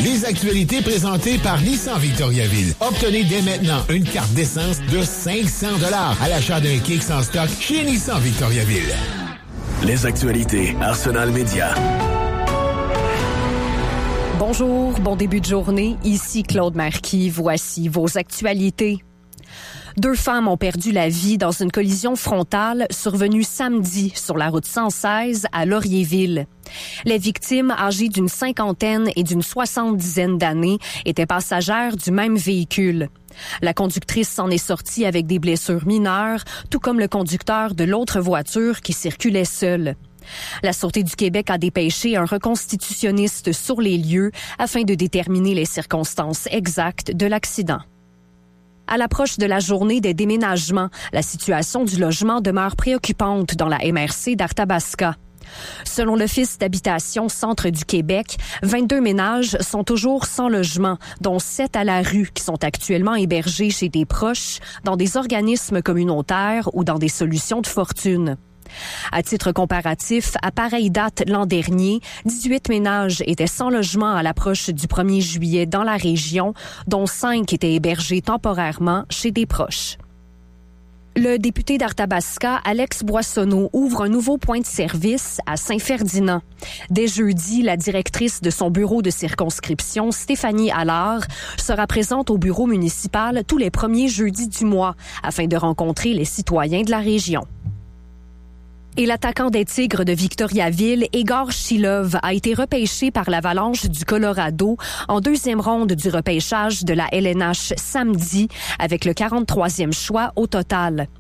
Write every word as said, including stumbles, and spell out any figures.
Les actualités présentées par Nissan Victoriaville. Obtenez dès maintenant une carte d'essence de cinq cents dollars à l'achat d'un Kicks en stock chez Nissan Victoriaville. Les actualités Arsenal Média. Bonjour, bon début de journée. Ici Claude Marquis. Voici vos actualités. Deux femmes ont perdu la vie dans une collision frontale survenue samedi sur la route cent seize à Laurierville. Les victimes, âgées d'une cinquantaine et d'une soixante-dizaine d'années, étaient passagères du même véhicule. La conductrice s'en est sortie avec des blessures mineures, tout comme le conducteur de l'autre voiture qui circulait seul. La Sûreté du Québec a dépêché un reconstitutionniste sur les lieux afin de déterminer les circonstances exactes de l'accident. À l'approche de la journée des déménagements, la situation du logement demeure préoccupante dans la M R C d'Arthabasca. Selon l'Office d'habitation Centre du Québec, vingt-deux ménages sont toujours sans logement, dont sept à la rue qui sont actuellement hébergés chez des proches, dans des organismes communautaires ou dans des solutions de fortune. À titre comparatif, à pareille date l'an dernier, dix-huit ménages étaient sans logement à l'approche du premier juillet dans la région, dont cinq étaient hébergés temporairement chez des proches. Le député d'Arthabasca, Alex Boissonneau, ouvre un nouveau point de service à Saint-Ferdinand. Dès jeudi, la directrice de son bureau de circonscription, Stéphanie Allard, sera présente au bureau municipal tous les premiers jeudis du mois afin de rencontrer les citoyens de la région. Et l'attaquant des Tigres de Victoriaville, Egor Shilov, a été repêché par l'Avalanche du Colorado en deuxième ronde du repêchage de la L N H samedi avec le quarante-troisième choix au total.